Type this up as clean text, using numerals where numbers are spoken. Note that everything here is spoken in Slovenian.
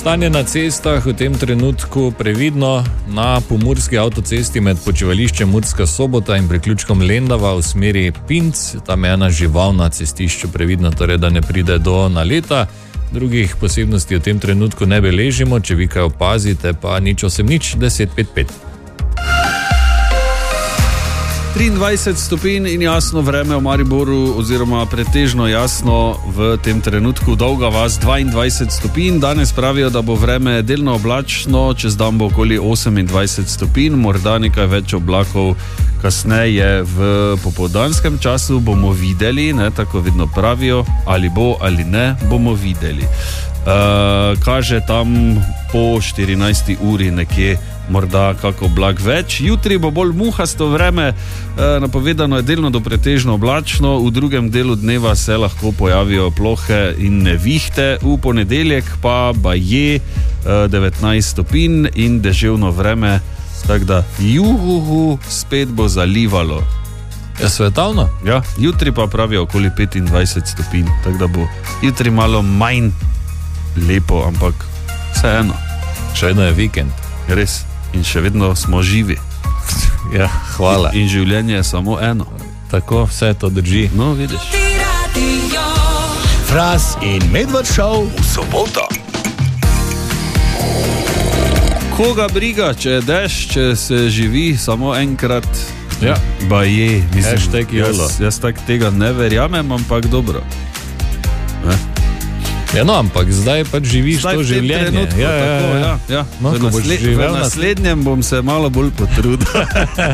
Stanje na cestah v tem trenutku previdno. Na pomurski avtocesti med počivališčem Murska Sobota in priključkom Lendava v smeri Pinc, tam je ena žival na cestišču, previdno, torej da ne pride do naleta. Drugih posebnosti v tem trenutku ne beležimo, če vi kaj opazite, pa nič 1055. 23 stopinj in jasno vreme v Mariboru, oziroma pretežno jasno v tem trenutku. Dolga vas 22 stopinj. Danes pravijo, da bo vreme delno oblačno, čez dan bo okoli 28 stopinj, morda nekaj več oblakov kasneje v popoldanskem času, bomo videli, ne, tako vedno pravijo, ali bo ali ne, bomo videli. Kaže tam po 14 uri nekje morda kak oblak več. Jutri bo bolj muhasto vreme, napovedano je delno do pretežno oblačno, v drugem delu dneva se lahko pojavijo plohe in nevihte, v ponedeljek pa je 19 stopinj in deževno vreme, tako da spet bo zalivalo. Je svetovno? Ja, jutri pa pravijo okoli 25 stopinj, tako da bo jutri malo manj lepo, ampak vseeno. Še vedno je vikend. Res. In še vedno smo živi. Ja, hvala. In življenje je samo eno. Tako, vse to drži. No, vidiš. Fras in Medved Show v soboto. Koga briga, če je dež, če se živi samo enkrat. Ja. Baje, Hashtag YOLO. Jaz tak tega ne verjamem, ampak dobro. Ja, no, ampak zdaj pač živiš to življenje. Trenutku, Ja. Ja. No, V naslednjem bom se malo bolj potrudil.